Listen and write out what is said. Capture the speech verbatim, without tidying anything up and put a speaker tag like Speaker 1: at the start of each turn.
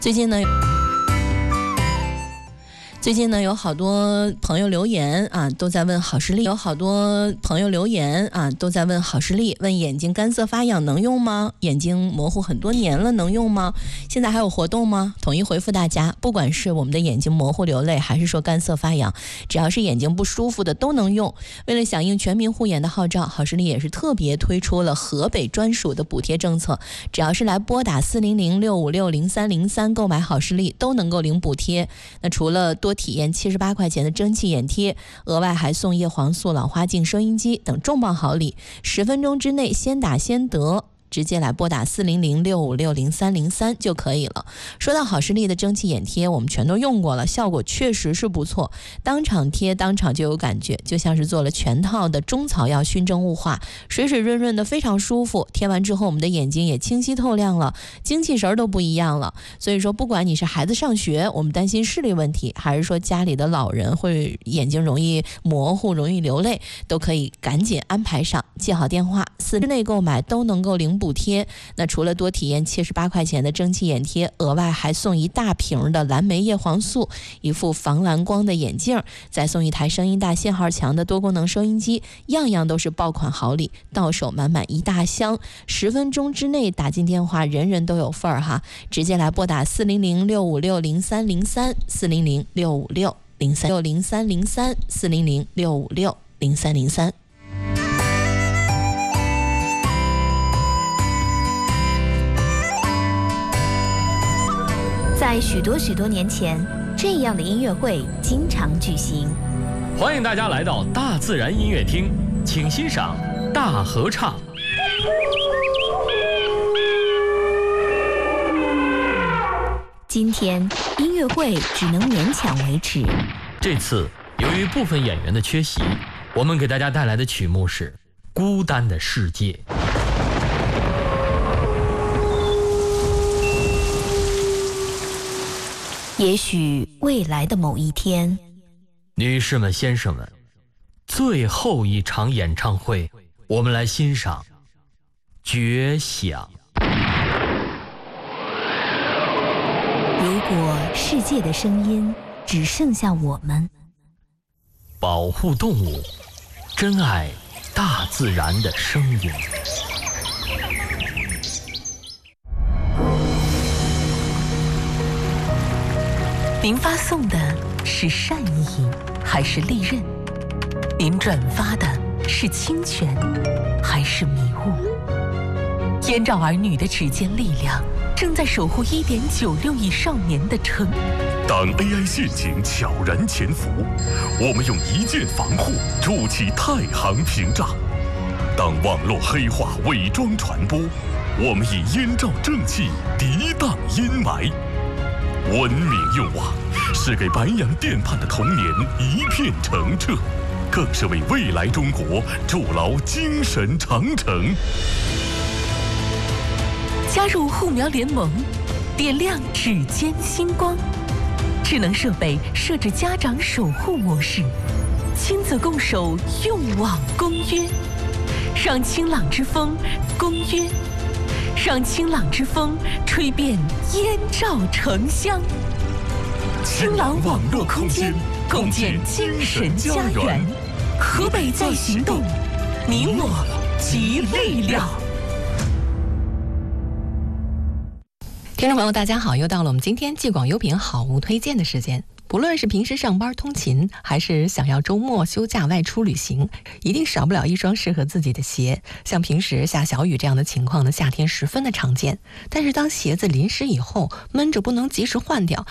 Speaker 1: 最近呢最近呢，有好多朋友留言啊，都在问好视力。有好多朋友留言啊，都在问好视力，问眼睛干涩发痒能用吗？眼睛模糊很多年了能用吗？现在还有活动吗？统一回复大家，不管是我们的眼睛模糊流泪，还是说干涩发痒，只要是眼睛不舒服的都能用。为了响应全民护眼的号召，好视力也是特别推出了河北专属的补贴政策，只要是来拨打四零零六五六零三零三购买好视力，都能够领补贴。那除了多体验七十八块钱的蒸汽眼贴，额外还送叶黄素老花镜收音机等重磅好礼，十分钟之内先打先得，直接来拨打四零零六五六零三零三就可以了。说到好视力的蒸汽眼贴，我们全都用过了，效果确实是不错，当场贴当场就有感觉，就像是做了全套的中草药熏蒸雾化，水水润润的，非常舒服。贴完之后我们的眼睛也清晰透亮了，精气神都不一样了。所以说不管你是孩子上学，我们担心视力问题，还是说家里的老人会眼睛容易模糊容易流泪，都可以赶紧安排上，记好电话，四日内购买都能够领补贴。那除了多体验七十八块钱的蒸汽眼贴，额外还送一大瓶的蓝莓叶黄素，一副防蓝光的眼镜，再送一台声音大信号强的多功能收音机，样样都是爆款好礼，到手满满一大箱。十分钟之内打进电话，人人都有份儿哈！直接来拨打四零零六五六零三零三四零零六五六零三六零三零三四零零六五六零三零三。
Speaker 2: 在许多许多年前，这样的音乐会经常举行。
Speaker 3: 欢迎大家来到大自然音乐厅，请欣赏大合唱。
Speaker 2: 今天音乐会只能勉强维持。
Speaker 3: 这次由于部分演员的缺席，我们给大家带来的曲目是《孤单的世界》。
Speaker 2: 也许未来的某一天，
Speaker 3: 女士们先生们，最后一场演唱会，我们来欣赏《绝响》。
Speaker 2: 如果世界的声音只剩下我们，
Speaker 3: 保护动物，珍爱大自然的声音。
Speaker 4: 您发送的是善意还是利刃？您转发的是侵权还是迷雾？燕赵儿女的指尖力量正在守护 一点九六亿少年的纯。
Speaker 5: 当 A I 陷阱悄然潜伏，我们用一键防护筑起太行屏障；当网络黑化伪装传播，我们以燕赵正气涤荡阴霾。文明用网是给白洋淀畔的童年一片澄澈，更是为未来中国筑牢精神长城。
Speaker 4: 加入护苗联盟，点亮指尖星光。智能设备设置家长守护模式，亲子共守用网公约，让清朗之风公约。让清朗之风吹遍燕赵城乡，清朗网络空间，共建精神家园。河北在行动，你我集力量。
Speaker 6: 听众朋友大家好，又到了我们今天既广优品好物推荐的时间。不论是平时上班通勤，还是想要周末休假外出旅行，一定少不了一双适合自己的鞋。像平时下小雨这样的情况呢，夏天十分的常见。但是当鞋子淋湿以后，闷着不能及时换掉，